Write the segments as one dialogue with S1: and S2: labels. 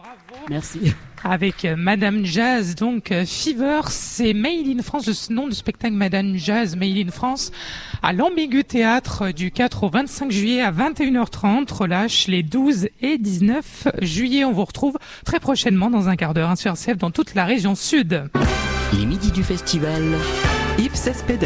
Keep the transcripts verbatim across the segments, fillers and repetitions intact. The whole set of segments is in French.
S1: Bravo.
S2: Merci.
S1: Avec euh, Madame Jazz, donc euh, Fever, c'est Made in France, le nom du spectacle Madame Jazz, Made in France, à l'Ambigu Théâtre euh, du quatre au vingt-cinq juillet à vingt et une heures trente, relâche les douze et dix-neuf juillet. On vous retrouve très prochainement dans un quart d'heure hein, sur R C F dans toute la région sud.
S3: Les midis du festival, Yves Cespedes.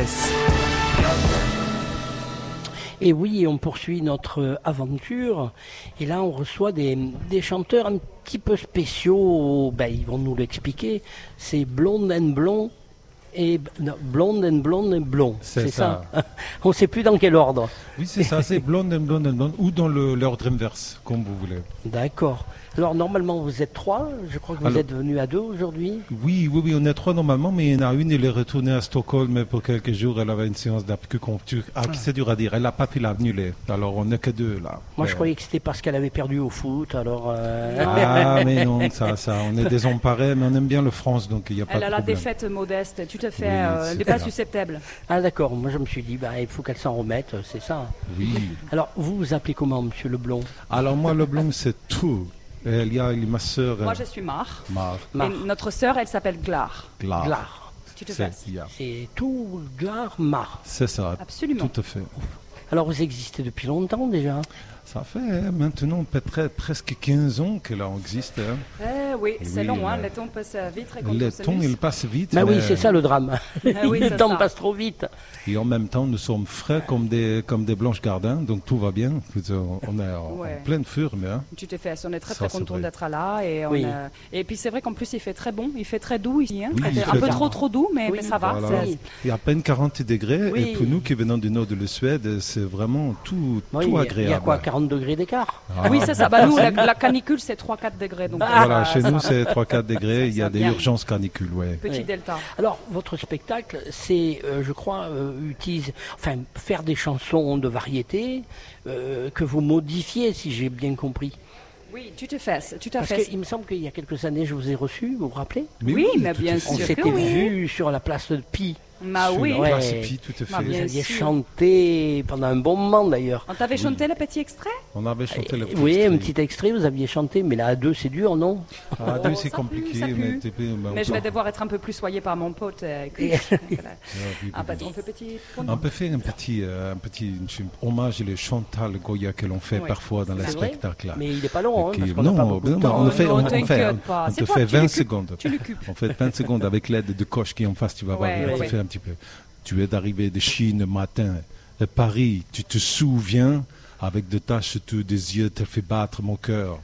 S2: Et oui, on poursuit notre aventure. Et là, on reçoit des, des chanteurs un petit peu spéciaux. Ben, ils vont nous l'expliquer. C'est Blonde and Blond et non, Blonde and Blonde et Blond.
S4: C'est,
S2: c'est ça.
S4: ça.
S2: On ne sait plus dans quel ordre.
S4: Oui, c'est ça. C'est Blonde and Blonde and Blonde ou dans le, l'ordre inverse, comme vous voulez.
S2: D'accord. Alors, normalement, vous êtes trois. Je crois que vous
S4: Alors,
S2: êtes venus à deux aujourd'hui.
S4: Oui, oui, oui, on est trois normalement, mais il y en a une, elle est retournée à Stockholm pour quelques jours. Elle avait une séance d'acupuncture. Ah, ah. C'est dur à dire. Elle n'a pas pu l'annuler. Alors, on n'est que deux là.
S2: Moi,
S4: euh...
S2: je croyais que c'était parce qu'elle avait perdu au foot. Alors. Euh...
S4: Ah, mais non, ça, ça. On est désemparés, mais on aime bien le France, donc il n'y a pas
S5: elle
S4: de
S5: a
S4: problème.
S5: la défaite modeste. Tu te fais.
S4: Oui,
S5: euh, elle n'est pas susceptible.
S2: Ah, d'accord. Moi, je me suis dit, bah, il faut qu'elle s'en remette. C'est ça.
S4: Oui.
S2: Alors, vous vous appelez comment, Monsieur Leblond?
S4: Alors, moi, Leblond, c'est tout. Et il y a ma sœur.
S5: Moi, je suis Mar.
S4: Mar.
S5: Et notre sœur, elle s'appelle Glar.
S4: Glar.
S2: Glar.
S5: Tu te
S4: c'est,
S5: fais.
S2: C'est tout Glar, Mar.
S4: C'est ça.
S5: Absolument.
S4: Tout à fait.
S2: Alors, vous existez depuis longtemps déjà?
S4: Ça fait hein, maintenant peut-être presque quinze ans que là on existe. Hein.
S5: Eh oui, c'est
S4: oui,
S5: long, hein,
S4: euh,
S5: le temps passe vite. Et quand
S4: le
S5: on
S4: temps,
S5: s'amuse.
S4: il passe vite.
S2: Bah
S4: mais...
S2: oui, c'est ça le drame.
S5: Ah oui,
S2: le temps
S5: ça.
S2: passe trop vite.
S4: Et en même temps, nous sommes frais comme des, comme des blanches gardins, donc tout va bien. On est en,
S5: Ouais.
S4: en pleine forme. Hein.
S5: Tu t'es fait, on est très
S4: Ça,
S5: très
S4: c'est
S5: content
S4: vrai.
S5: d'être là. Et, on
S2: Oui.
S5: a- et puis c'est vrai qu'en plus il fait très bon, il fait très doux ici. Hein.
S4: Oui, il
S5: un
S4: fait
S5: peu
S4: bon.
S5: trop trop doux, mais,
S2: Oui,
S5: mais ça va.
S4: Voilà.
S5: c'est-
S4: Il y a à peine quarante degrés,
S2: Oui.
S4: et pour nous qui venons du nord de la Suède, c'est vraiment tout,
S2: Oui,
S4: tout
S2: il y a-
S4: agréable.
S2: Il y a quoi, quarante degrés d'écart?
S4: Ah.
S5: Oui, c'est ça. Bah, nous, la, la canicule, c'est trois quatre degrés. Donc,
S4: Voilà,
S5: euh,
S4: chez
S5: ça
S4: nous
S5: va.
S4: c'est trois quatre degrés, il y a
S5: ça
S4: des
S5: vient.
S4: urgences canicules. Ouais.
S5: Petit
S2: Oui.
S5: delta.
S2: Alors, votre spectacle, c'est, euh, je crois, euh, utilise, enfin, faire des chansons de variété euh, que vous modifiez, si j'ai bien compris.
S5: Oui, tu te fais, tu t'as
S2: Parce
S5: fait.
S2: qu'il me semble qu'il y a quelques années, je vous ai reçu, vous vous rappelez?
S4: Mais
S5: Oui, mais
S4: tout à
S5: bien
S4: fait.
S2: On
S5: sûr
S2: s'était
S5: que oui.
S2: vu sur la place de Pi.
S5: Bah
S4: Sur
S5: oui.
S4: la
S2: Ouais.
S4: place Pi, tout à
S5: Bah,
S4: fait.
S2: Vous
S5: bien
S2: aviez
S5: sûr.
S2: chanté pendant un bon moment d'ailleurs.
S5: On t'avait chanté le petit extrait?
S4: On avait chanté le petit
S2: Oui,
S4: extrait.
S2: un petit extrait, vous aviez chanté, mais là à deux c'est dur, non?
S4: Ah, deux,
S5: Oh,
S4: c'est
S5: ça
S4: compliqué,
S5: pue, ça
S4: mais,
S5: pue.
S4: t'es- ben,
S5: Mais
S4: on
S5: je vais
S4: peut-
S5: devoir être un peu plus soigné par mon pote. euh, Chris. Donc, voilà.
S4: Ah, oui,
S5: Un
S4: oui,
S5: peu,
S4: oui.
S5: un peu petit.
S4: On peut faire un petit, euh, un petit une- hommage à Chantal Goya que l'on fait
S5: Oui.
S4: parfois dans les
S2: C'est vrai,
S4: spectacles.
S2: mais il n'est pas long, hein,
S4: Qui-
S2: parce qu'on
S4: non,
S2: n'a pas beaucoup de
S4: non,
S2: temps.
S4: on, fait,
S5: Non,
S4: on, on
S5: t'inquiète
S4: fait,
S5: pas.
S4: on
S5: C'est
S4: te
S5: toi
S4: fait
S5: qui tu
S4: vingt
S5: l'occupes.
S4: secondes.
S5: Tu l'occupes.
S4: On fait vingt secondes avec l'aide de Coche qui est en face, tu vas voir,
S5: Ouais,
S4: il va te
S5: ouais.
S4: faire un petit peu. Tu es arrivé de Chine le matin, de Paris, tu te souviens, avec des taches sur tous des yeux, te fait battre mon cœur.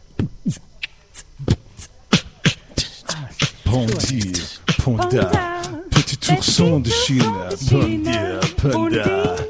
S4: Pondir, Ponda, petit ourson de Chine, Pondir, Ponda.